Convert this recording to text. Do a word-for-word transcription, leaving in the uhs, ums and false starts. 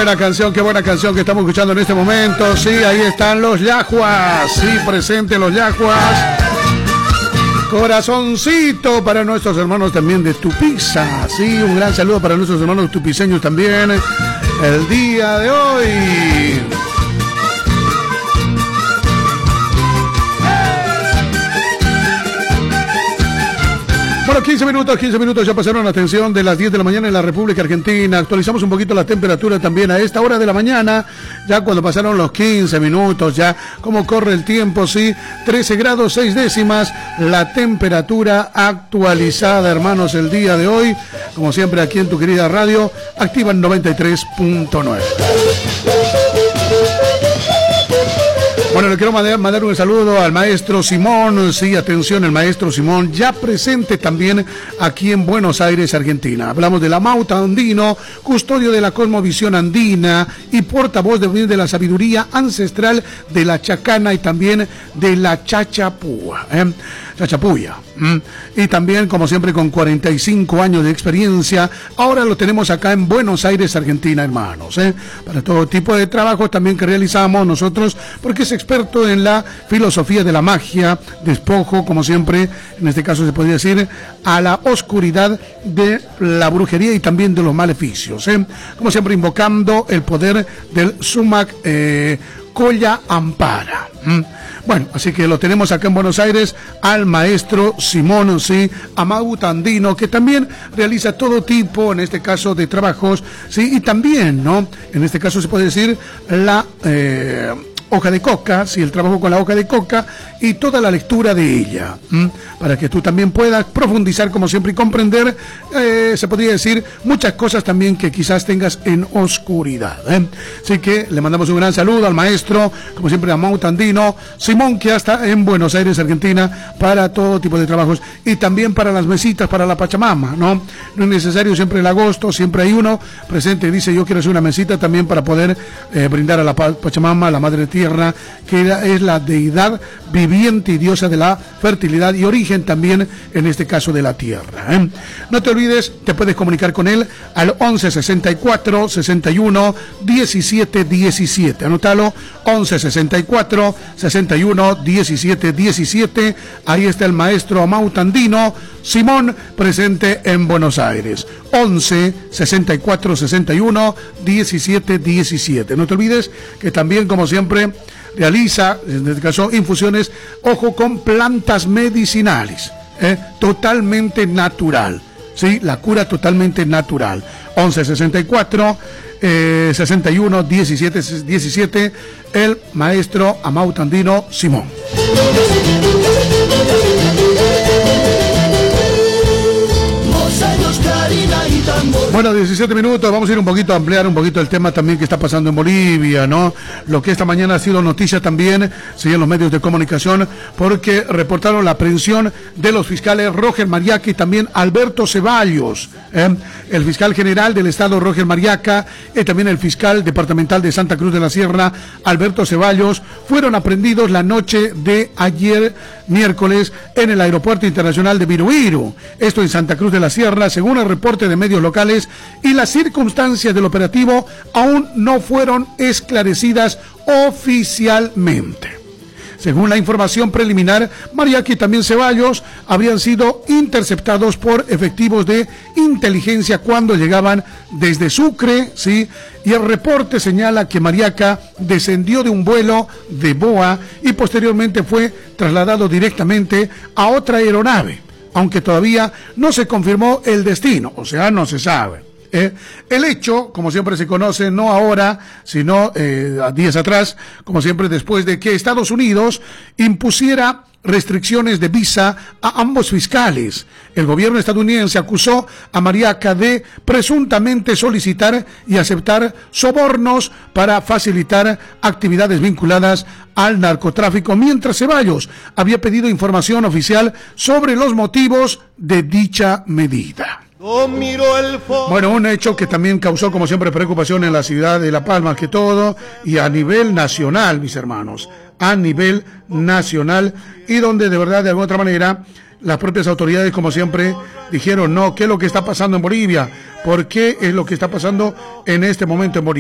buena canción, qué buena canción que estamos escuchando en este momento. Sí, ahí están los yaguas. Sí, presentes los yaguas. Corazoncito para nuestros hermanos también de Tupiza. Sí, un gran saludo para nuestros hermanos tupiceños también el día de hoy. Bueno, quince minutos, quince minutos ya pasaron, atención, de las diez de la mañana en la República Argentina. Actualizamos un poquito la temperatura también a esta hora de la mañana, ya cuando pasaron los quince minutos, ya cómo corre el tiempo, sí, trece grados seis décimas, la temperatura actualizada, hermanos, el día de hoy, como siempre aquí en tu querida radio, activa noventa y tres punto nueve. Bueno, le quiero mandar, mandar un saludo al maestro Simón. Sí, atención, el maestro Simón, ya presente también aquí en Buenos Aires, Argentina. Hablamos de la Mauta Andino, custodio de la cosmovisión andina y portavoz de, de la sabiduría ancestral de la Chacana y también de la Chachapúa, ¿eh? Chachapuya. ¿Mm? Y también, como siempre, con cuarenta y cinco años de experiencia. Ahora lo tenemos acá en Buenos Aires, Argentina, hermanos, ¿eh? Para todo tipo de trabajo también que realizamos nosotros, porque es experto en la filosofía de la magia, despojo, como siempre, en este caso se podría decir, a la oscuridad de la brujería y también de los maleficios, ¿eh? Como siempre, invocando el poder del Sumac eh, Colla Ampara. ¿Mm? Bueno, así que lo tenemos acá en Buenos Aires al maestro Simón, sí, Amauta Andino, que también realiza todo tipo, en este caso, de trabajos, sí, y también, ¿no? En este caso se puede decir la eh, hoja de coca, sí, el trabajo con la hoja de coca y toda la lectura de ella, ¿m? Para que tú también puedas profundizar, como siempre, y comprender, eh, se podría decir, muchas cosas también que quizás tengas en oscuridad, ¿eh? Así que le mandamos un gran saludo al maestro, como siempre, a Amauta Andino, Simón, que está en Buenos Aires, Argentina, para todo tipo de trabajos y también para las mesitas, para la Pachamama, ¿no? No es necesario siempre el agosto, siempre hay uno presente y dice, yo quiero hacer una mesita también para poder eh, brindar a la Pachamama, a la Madre Tierra, que es la deidad viviente y diosa de la fertilidad y origen también, en este caso, de la tierra, ¿eh? No te olvides, te puedes comunicar con él al once sesenta y cuatro sesenta y uno diecisiete diecisiete. Anótalo, once sesenta y cuatro sesenta y uno diecisiete diecisiete. Ahí está el maestro Amauta Andino, Simón, presente en Buenos Aires. once sesenta y cuatro sesenta y uno diecisiete diecisiete. No te olvides que también, como siempre, realiza, en este caso, infusiones, ojo, con plantas medicinales, ¿eh? Totalmente natural, ¿sí? La cura totalmente natural. once sesenta y cuatro sesenta y uno diecisiete diecisiete, el maestro Amauta Andino, Simón. Bueno, diecisiete minutos, vamos a ir un poquito a ampliar un poquito el tema también que está pasando en Bolivia, ¿no? Lo que esta mañana ha sido noticia también, sí, en los medios de comunicación, porque reportaron la aprehensión de los fiscales Roger Mariaca y también Alberto Ceballos, ¿eh? El fiscal general del estado, Roger Mariaca, y también el fiscal departamental de Santa Cruz de la Sierra, Alberto Ceballos, fueron aprehendidos la noche de ayer, miércoles, en el aeropuerto internacional de Viruiru, esto en Santa Cruz de la Sierra, según el reporte de medios locales, y las circunstancias del operativo aún no fueron esclarecidas oficialmente. Según la información preliminar, Mariaca y también Ceballos habrían sido interceptados por efectivos de inteligencia cuando llegaban desde Sucre, ¿sí? Y el reporte señala que Mariaca descendió de un vuelo de B O A y posteriormente fue trasladado directamente a otra aeronave, aunque todavía no se confirmó el destino, o sea, no se sabe. Eh, el hecho, como siempre se conoce, no ahora, sino eh, días atrás, como siempre después de que Estados Unidos impusiera restricciones de visa a ambos fiscales. El gobierno estadounidense acusó a Mariaca de presuntamente solicitar y aceptar sobornos para facilitar actividades vinculadas al narcotráfico, mientras Ceballos había pedido información oficial sobre los motivos de dicha medida. Bueno, un hecho que también causó, como siempre, preocupación en la ciudad de La Palma, que todo, y a nivel nacional, mis hermanos, a nivel nacional, y donde de verdad, de alguna otra manera, las propias autoridades, como siempre, dijeron, no, ¿qué es lo que está pasando en Bolivia? ¿Por qué es lo que está pasando en este momento en Bolivia?